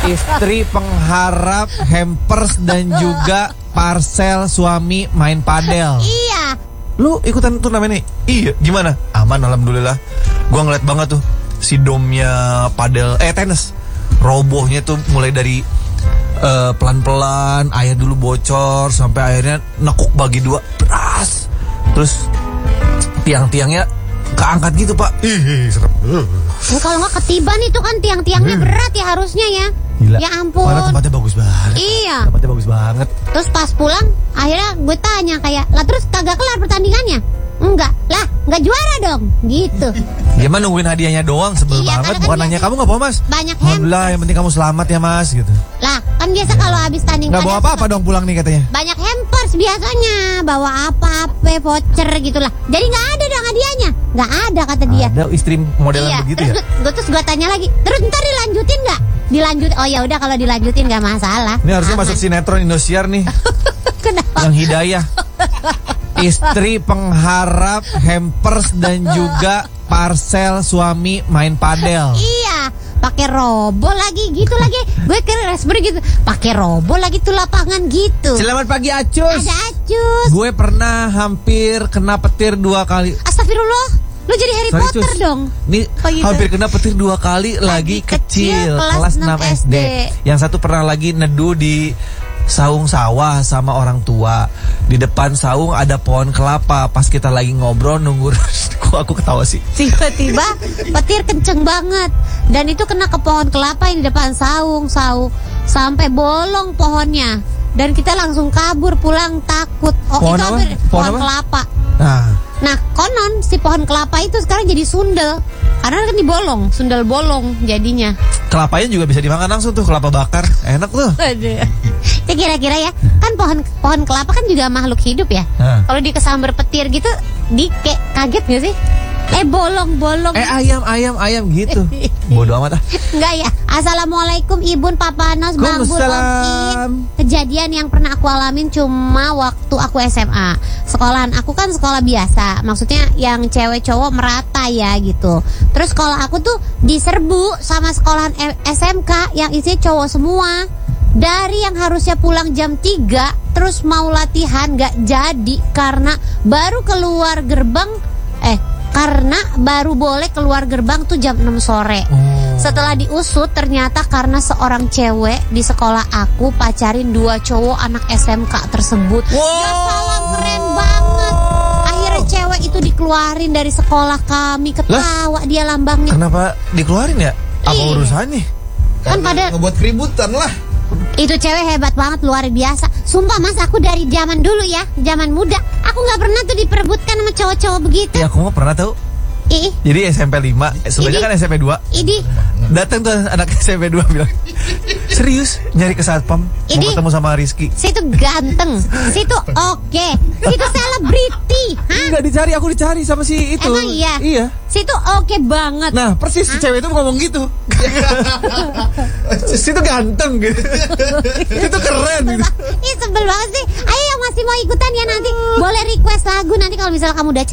Istri pengharap hampers dan juga parcel suami main padel. Iya. Lu ikutan turnamen nih? Iya. Gimana? Aman alhamdulillah. Gua ngeliat banget tuh si domnya padel tenis. Robohnya tuh mulai dari pelan-pelan, air dulu bocor sampai akhirnya nekuk bagi dua, beras. Terus tiang-tiangnya keangkat gitu, Pak. Ih, serem. Kalau nggak ketiban itu kan tiang-tiangnya berat ya harusnya ya. Gila. Ya ampun. Mana tempatnya bagus banget. Iya. Tempatnya bagus banget. Terus pas pulang akhirnya gue tanya kayak, lah terus kagak kelar pertandingannya? Enggak. Lah, enggak juara dong. Gitu. Gimana nungguin hadiahnya doang, sebel Iya, banget. karena kan Bukan nanya kamu nggak bawa, Mas? Banyak Alhamdulillah, yang penting kamu selamat ya, Mas, gitu. Lah, kan biasa kalau habis tanding Nggak bawa apa-apa dong pulang nih katanya. banyak hampers biasanya, bawa apa-apa, voucher gitulah. Jadi nggak ada dong hadiahnya. Nggak ada kata dia. Ada istri modelan Iya. begitu ya? Terus gue tanya lagi, terus ntar dilanjutin nggak? Dilanjut. Oh ya udah kalau dilanjutin nggak masalah. Ini harusnya Aman. masuk sinetron Indosiar nih. Kenapa? Yang Hidayah. Istri pengharap hampers dan juga parcel suami main padel. Iya, pakai robo lagi gitu lagi. Gue kira Raspberry gitu. Pakai robo lagi tuh lapangan gitu. Selamat pagi Acus. Ada Acus. Gue pernah hampir kena petir 2 kali. Astagfirullah. Lu jadi Harry Sorry, Potter Cus. dong. Nih Oh, gitu. hampir kena petir 2 kali lagi kecil, kelas 6 SD. Yang satu pernah lagi neduh di saung sawah sama orang tua. Di depan saung ada pohon kelapa. Pas kita lagi ngobrol nunggu kok aku ketawa sih. Tiba-tiba petir kenceng banget. Dan itu kena ke pohon kelapa yang di depan saung sampai bolong pohonnya. Dan kita langsung kabur pulang takut. Pohon itu apa? hampir Pohon pohon apa? kelapa. Nah, Nah, konon si pohon kelapa itu sekarang jadi sundel. Karena kan dibolong, sundel bolong jadinya. kelapanya juga bisa dimakan langsung tuh, kelapa bakar. Enak tuh. Ya kira-kira ya, kan pohon kelapa kan juga makhluk hidup ya. Nah. Kalau dikesambar petir gitu, kayak kaget gak sih? Bolong-bolong. Ayam gitu. Bodoh amat ah. Enggak ya. Assalamualaikum Ibun, Papa Nos, Bang Bur, Om In. Waalaikumsalam. Kejadian yang pernah aku alamin cuma waktu aku SMA. Sekolahan aku kan sekolah biasa. Maksudnya yang cewek cowok merata ya gitu. Terus kalau aku tuh diserbu sama sekolahan SMK yang isinya cowok semua. Dari yang harusnya pulang jam 3 terus mau latihan gak jadi karena baru keluar gerbang karena baru boleh keluar gerbang tuh jam 6 sore. Setelah diusut ternyata karena seorang cewek di sekolah aku pacarin 2 cowok anak SMK tersebut. Ya salah, keren banget. Akhirnya cewek itu dikeluarin dari sekolah kami. Ketawa dia lambangnya. Kenapa dikeluarin ya? Apa Iya. urusannya? Kan pada ngebuat keributan lah. itu cewek hebat banget, luar biasa. Sumpah Mas, aku dari zaman dulu ya, zaman muda, aku gak pernah tuh diperebutkan sama cowok-cowok begitu. Ya aku mah pernah tahu. Ih, Jadi SMP 5, sebenarnya kan SMP 2. ini Datang tuh anak SMP 2 bilang, serius nyari ke satpam, mau Ini- ketemu sama Rizky. situ ganteng, situ oke, situ selebriti, hah? Enggak dicari, aku dicari sama si itu. Emang iya? Iya. Situ oke banget. Nah persis si cewek itu ngomong gitu. Situ ganteng gitu. Itu keren gitu. Ih, sebel banget sih. Ayo yang masih mau ikutan ya nanti boleh request lagu nanti kalau misalnya kamu udah